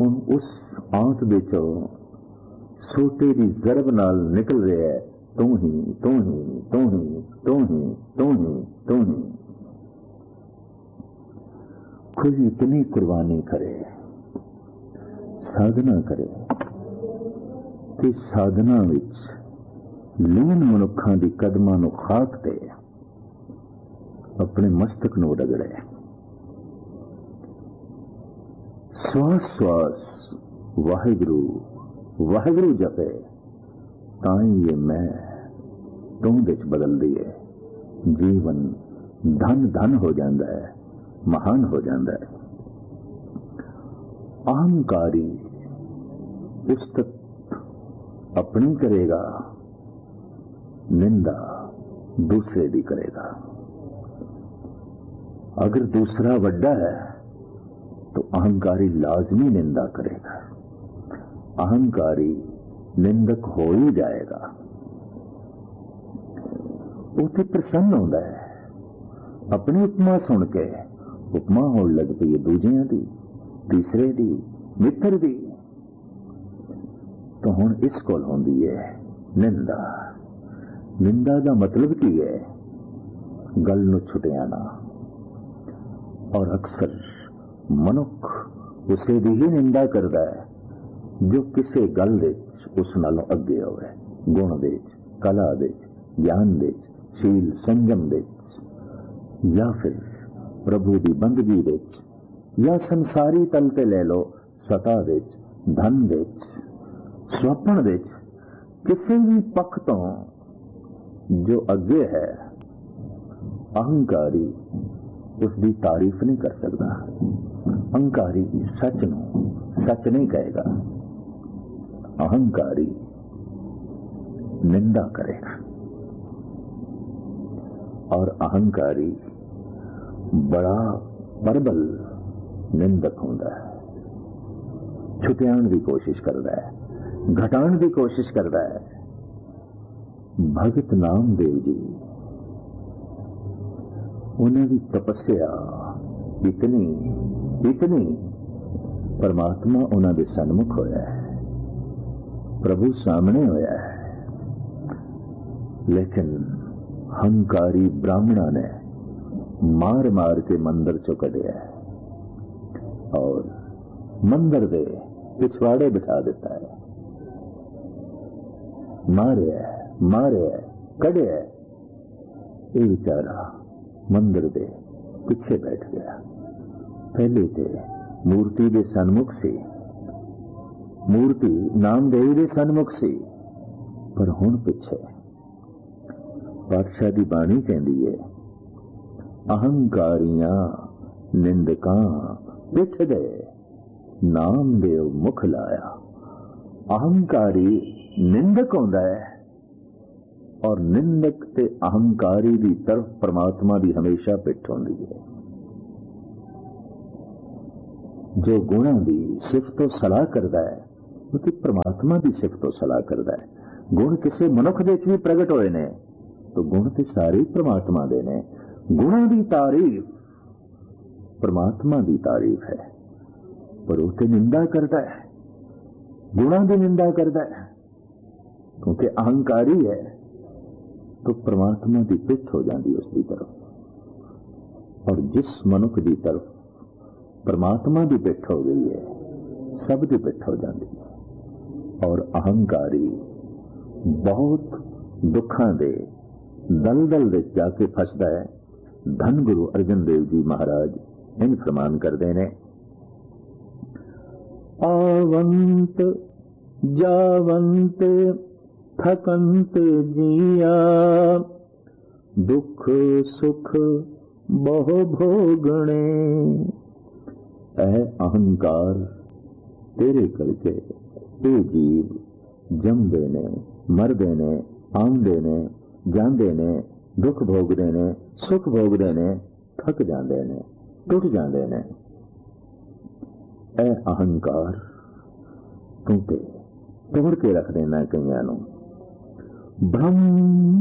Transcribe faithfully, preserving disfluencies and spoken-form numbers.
ਹੁਣ ਉਸ ਆਂਤ ਵਿੱਚੋਂ ਸੋਟੇ ਦੀ ਜ਼ਰਬ ਨਾਲ ਨਿਕਲ ਰਿਹਾ ਹੈ, ਤੂੰ ਹੀ ਤੂੰ ਹੀ ਤੂੰ ਹੀ ਤੂੰ ਹੀ ਤੂੰ ਹੀ ਤੂੰ ही। कोई इतनी कुर्बानी करे, साधना करे ते साधना विच लीन मनुखां दी कदमां नूं खाक ते अपने मस्तक नूं रगड़े, श्वास श्वास वाहिगुरु वाहिगुरु जपे, ताई ये मैं तू विच बदलदी है, जीवन धन धन हो जाता है, महान हो जाता है। अहंकारी उस्तत अपनी करेगा, निंदा दूसरे दी करेगा। अगर दूसरा वड्डा है तो अहंकारी लाजमी निंदा करेगा, अहंकारी निंदक हो ही जाएगा। उसे प्रसन्न होता है, अपनी उपमा सुन के उपमा हो लग पई दूजियां दी, तीसरे दी, मित्र दी। तो हुण इस कोल होंदी है निंदा। निंदा का मतलब की है? गल नूं छुटियाना। और अक्सर मनुख उसे दी ही निंदा करता है जो किसी गल विच उस नालों अगे होवे, गुण विच, कला विच, ज्ञान विच, शील संयम विच, या फिर प्रभु की बंदगी विच, या संसारी तल ते ले लो सता विच, धन विच, स्वपन विच, किसी भी पक्ष तो जो अगे है, अहंकारी उसकी तारीफ नहीं कर सकता। अहंकारी सच नूं सच नहीं कहेगा, अहंकारी निंदा करेगा। और अहंकारी बड़ा प्रबल निंदक होता है, छुटियाण की कोशिश करता है, घटाण की कोशिश करता है। भगत नामदेव जी, उन्हें भी तपस्या इतनी इतनी परमात्मा उन्होंने सन्मुख होया है, प्रभु सामने होया है, लेकिन हंकारी ब्राह्मणा ने मार मार के मंदिर चो कढ़िया और मंदिर दे पिछवाड़े बिठा देता है। मारे मारे कढ़े, ये बेचारा मंदिर दे पिछे बैठ गया। पहले ते मूर्ति दे सन्मुख सी, मूर्ति नामदेव दे सन्मुख सी, पर हुण पिछे। पातशाह दी बाणी कहती है, अहंकारियां निंदकां पिछ दे, नामदेव मुख लाया। अहंकारी निंदक होता है और निंदक ते अहंकारी की तरफ परमात्मा की हमेशा पिठ होती है। जो गुणों की सिफतो सलाह करता है वो तो परमात्मा की सिफतो सलाह करता है। गुण किसी मनुख दे भी प्रगट होए ने तो गुण तो सारे परमात्मा दे ने। गुणों की तारीफ परमात्मा की तारीफ है, पर वो तो निंदा करता है, गुणों की निंदा करता है, क्योंकि अहंकारी है तो परमात्मा की पिठ हो जाती उसकी तरफ। और जिस मनुख की तरफ परमात्मा की पिठ हो गई है, सब की पिठ हो जाती है। और अहंकारी बहुत दुखों दे दलदल दे जाके फसदा है। धन गुरु अर्जन देव जी महाराज इन फरमान करते हैं, आवंत जावंत थकंत जिया, दुख सुख बहु भोगणे। ऐ अहंकार तेरे करके ये जीव जमदे ने, मरदे ने, आंदे ने, जांदे ने, दुख भोगदे ने, सुख भोगदे ने, थक जांदे ने, टुट जांदे ने। ऐ अहंकार तू ते तोड़ के रख देना कईयां नूं। ब्रह्म